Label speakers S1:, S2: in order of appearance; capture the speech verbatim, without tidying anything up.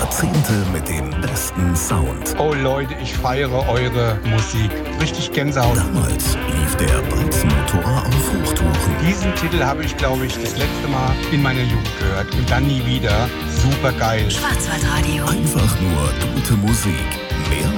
S1: Jahrzehnte mit dem besten Sound.
S2: Oh Leute, ich feiere eure Musik. Richtig Gänsehaut.
S1: Damals lief der Balzmotor auf Hochtouren.
S2: Diesen Titel habe ich, glaube ich, das letzte Mal in meiner Jugend gehört. Und dann nie wieder. Super geil.
S3: Schwarzwaldradio.
S1: Einfach nur gute Musik. Mehr